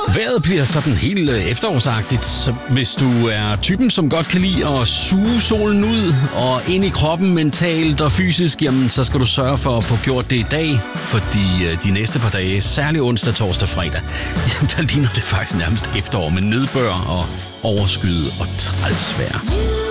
Vejret bliver sådan helt efterårsagtigt, så hvis du er typen, som godt kan lide at suge solen ud og ind i kroppen mentalt og fysisk, jamen så skal du sørge for at få gjort det i dag, fordi de næste par dage, særligt onsdag, torsdag, fredag, jamen der ligner det faktisk nærmest efterår med nedbør og overskyet og træls vejr.